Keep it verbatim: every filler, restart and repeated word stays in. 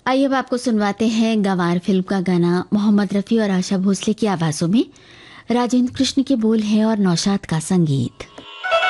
आइए अब आपको सुनवाते हैं गंवार फिल्म का गाना मोहम्मद रफ़ी और आशा भोसले की आवाज़ों में। राजेंद्र कृष्ण के बोल हैं और नौशाद का संगीत।